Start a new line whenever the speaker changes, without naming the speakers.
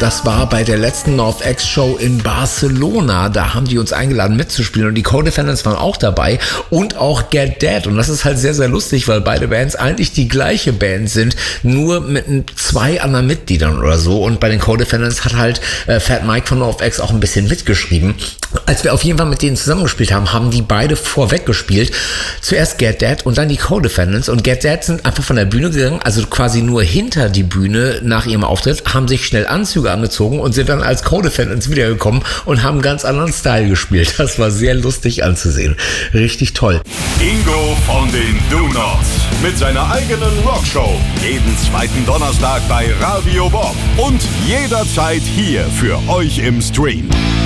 das war bei der letzten NOFX Show in Barcelona. Da haben die uns eingeladen mitzuspielen und die Co-Defendants waren auch dabei und auch Get Dead. Und das ist halt sehr, sehr lustig, weil beide Bands eigentlich die gleiche Band sind, nur mit 2 anderen Mitgliedern oder so. Und bei den Co-Defendants hat halt Fat Mike von NOFX auch ein bisschen mitgeschrieben. Als wir auf jeden Fall mit denen zusammengespielt haben, haben die beide vorweg gespielt. Zuerst Get Dead und dann die Co-Defendants. Und Get Dead sind einfach von der Bühne gegangen, also quasi nur hinter die Bühne nach ihrem Auftritt, haben sich schnell Anzüge angezogen und sind dann als Co-Defendants wiedergekommen und haben einen ganz anderen Style gespielt. Das war sehr lustig anzusehen. Richtig toll.
Ingo von den Do-Nots mit seiner eigenen Rockshow. Jeden zweiten Donnerstag bei Radio Bob und jederzeit hier für euch im Stream.